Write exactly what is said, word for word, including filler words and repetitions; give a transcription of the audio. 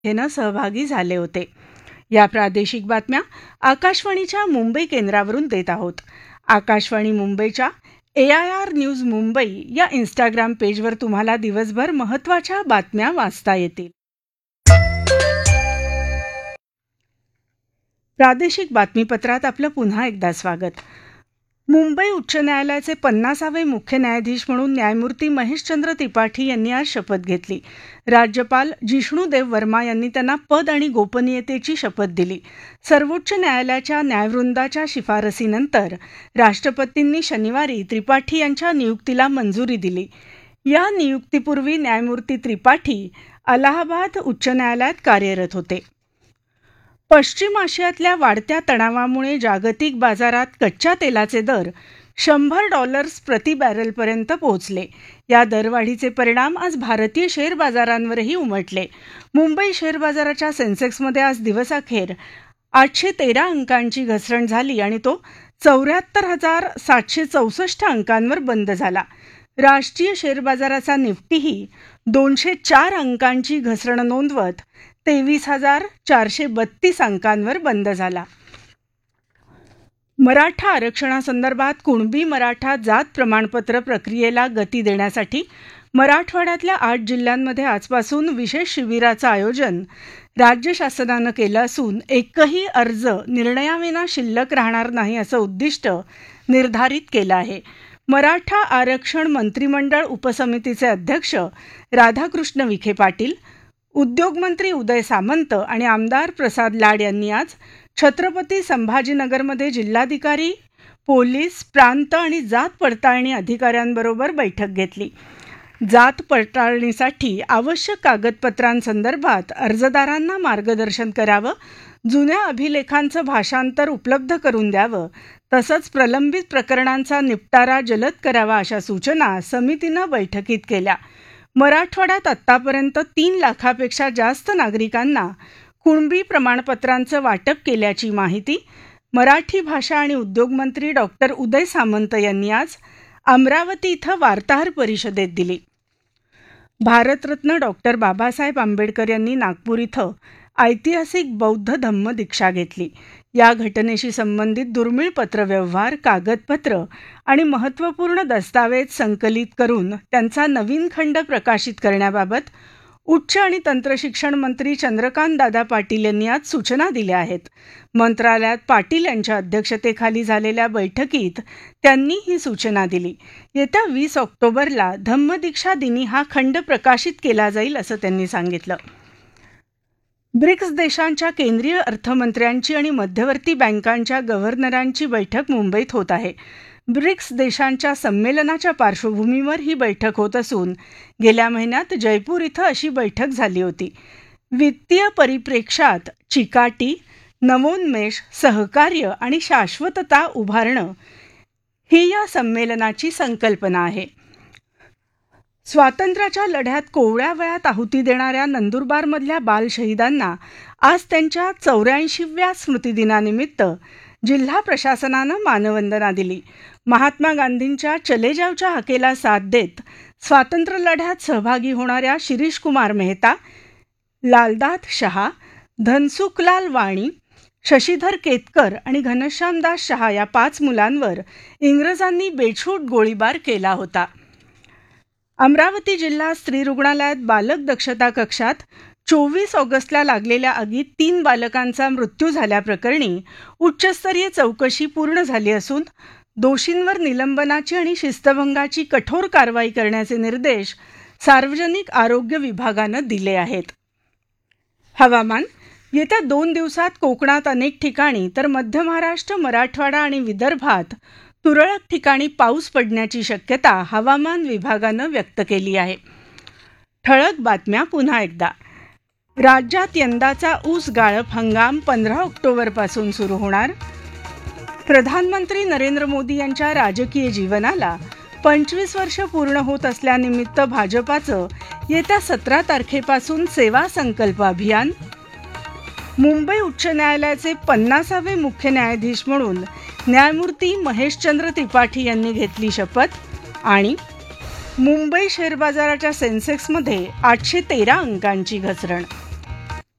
घेणं सहभागी झाले होते. या प्रादेशिक बातम्या आकाशवाणीच्या मुंबई केंद्रावरून देत आहोत. आकाशवाणी मुंबईच्या ए आय आर न्यूज मुंबई या इंस्टाग्राम पेजवर तुम्हाला दिवसभर महत्त्वाच्या बातम्या वाचता येतील. प्रादेशिक बातमीपत्रात आपलं पुन्हा एकदा स्वागत. मुंबई उच्च न्यायालयाचे पन्नासावे मुख्य न्यायाधीश म्हणून न्यायमूर्ती महेशचंद्र त्रिपाठी यांनी आज शपथ घेतली. राज्यपाल जिष्णुदेव वर्मा यांनी त्यांना पद आणि गोपनीयतेची शपथ दिली. सर्वोच्च न्यायालयाच्या न्यायवृंदाच्या शिफारसीनंतर राष्ट्रपतींनी शनिवारी त्रिपाठी यांच्या नियुक्तीला मंजुरी दिली. या नियुक्तीपूर्वी न्यायमूर्ती त्रिपाठी अलाहाबाद उच्च न्यायालयात कार्यरत होते. पश्चिम आशियातल्या वाढत्या तणावामुळे जागतिक बाजारात कच्च्या तेलाचे दर शंभर डॉलर्स प्रति बॅरलपर्यंत पोहोचले. या दरवाढीचे परिणाम आज भारतीय शेअर बाजारांवरही उमटले. मुंबई शेअर बाजाराच्या सेन्सेक्समध्ये आज दिवसअखेर आठशे तेरा अंकांची घसरण झाली आणि तो चौऱ्याहत्तर हजार सातशे चौसष्ट अंकांवर बंद झाला. राष्ट्रीय शेअर बाजाराचा निफ्टीही दोनशे चार अंकांची घसरण नोंदवत तेवीस हजार चारशे बत्तीस अंकांवर बंद झाला. मराठा आरक्षणासंदर्भात कुणबी मराठा जात प्रमाणपत्र प्रक्रियेला गती देण्यासाठी मराठवाड्यातल्या आठ जिल्ह्यांमध्ये आजपासून विशेष शिबिराचं आयोजन राज्य शासनानं केलं असून एकही अर्ज निर्णयाविना शिल्लक राहणार नाही असं उद्दिष्ट निर्धारित केलं आहे. मराठा आरक्षण मंत्रिमंडळ उपसमितीचे अध्यक्ष राधाकृष्ण विखे पाटील, उद्योगमंत्री उदय सामंत आणि आमदार प्रसाद लाड यांनी आज छत्रपती संभाजीनगरमध्ये जिल्हाधिकारी, पोलीस, प्रांत आणि जात पडताळणी अधिकाऱ्यांबरोबर बैठक घेतली. जात पडताळणीसाठी आवश्यक कागदपत्रांसंदर्भात अर्जदारांना मार्गदर्शन करावं, जुन्या अभिलेखांचं भाषांतर उपलब्ध करून द्यावं, तसंच प्रलंबित प्रकरणांचा निपटारा जलद करावा अशा सूचना समितीनं बैठकीत केल्या. मराठवाड्यात आत्तापर्यंत तीन लाखापेक्षा जास्त नागरिकांना कुणबी प्रमाणपत्रांचं वाटप केल्याची माहिती मराठी भाषा आणि उद्योग मंत्री डॉक्टर उदय सामंत यांनी आज अमरावती इथं वार्ताहर परिषदेत दिली. भारतरत्न डॉक्टर बाबासाहेब आंबेडकर यांनी नागपूर इथं ऐतिहासिक बौद्ध धम्म दीक्षा घेतली. या घटनेशी संबंधित दुर्मिळ पत्रव्यवहार, कागदपत्र आणि महत्त्वपूर्ण दस्तावेज संकलित करून त्यांचा नवीन खंड प्रकाशित करण्याबाबत उच्च आणि तंत्रशिक्षण मंत्री चंद्रकांत दादा पाटील यांनी आज सूचना दिल्या आहेत. मंत्रालयात पाटील यांच्या अध्यक्षतेखाली झालेल्या बैठकीत त्यांनी ही सूचना दिली. येत्या वीस ऑक्टोबरला धम्मदीक्षा दिनी हा खंड प्रकाशित केला जाईल असं त्यांनी सांगितलं. ब्रिक्स देशांच्या केंद्रीय अर्थमंत्र्यांची आणि मध्यवर्ती बँकांच्या गव्हर्नरांची बैठक मुंबईत होत आहे. ब्रिक्स देशांच्या संमेलनाच्या पार्श्वभूमीवर ही बैठक होत असून गेल्या महिन्यात जयपूर इथं अशी बैठक झाली होती. वित्तीय परिप्रेक्ष्यात चिकाटी, नवोन्मेष, सहकार्य आणि शाश्वतता उभारणं ही या संमेलनाची संकल्पना आहे. स्वातंत्र्याच्या लढ्यात कोवळ्या वयात आहुती देणाऱ्या नंदुरबारमधल्या बालशहीदांना आज त्यांच्या चौऱ्याऐंशीव्या स्मृतिदिनानिमित्त जिल्हा प्रशासनानं मानवंदना दिली. महात्मा गांधींच्या चले जावच्या हाकेला साथ देत स्वातंत्र्य लढ्यात सहभागी होणाऱ्या शिरीष कुमार मेहता, लालदात शहा, धनसुखलाल वाणी, शशीधर केतकर आणि घनश्यामदास शहा या पाच मुलांवर इंग्रजांनी बेछूट गोळीबार केला होता. अमरावती जिल्हा स्त्री रुग्णालयात बालक दक्षता कक्षात चोवीस ऑगस्टला लागलेल्या आगीत तीन बालकांचा मृत्यू झाल्याप्रकरणी उच्चस्तरीय चौकशी पूर्ण झाली असून दोषींवर निलंबनाची आणि शिस्तभंगाची कठोर कारवाई करण्याचे निर्देश सार्वजनिक आरोग्य विभागानं दिले आहेत. हवामान. येत्या दोन दिवसात कोकणात अनेक ठिकाणी तर मध्य महाराष्ट्र, मराठवाडा आणि विदर्भात तुरळक ठिकाणी पाऊस पडण्याची शक्यता हवामान विभागानं व्यक्त केली आहे. ठळक बातम्या पुन्हा एकदा. राज्यात यंदाचा ऊस गाळप हंगाम पंधरा ऑक्टोबरपासून सुरू होणार. प्रधानमंत्री नरेंद्र मोदी यांच्या राजकीय जीवनाला पंचवीस वर्ष पूर्ण होत असल्यानिमित्त भाजपाचं येत्या सतरा तारखेपासून सेवा संकल्प अभियान. मुंबई उच्च न्यायालयाचे पन्नासावे मुख्य न्यायाधीश म्हणून न्यायमूर्ती महेशचंद्र त्रिपाठी यांनी घेतली शपथ. आणि मुंबई शेअर बाजाराच्या सेन्सेक्समध्ये आठशे तेरा अंकांची घसरण.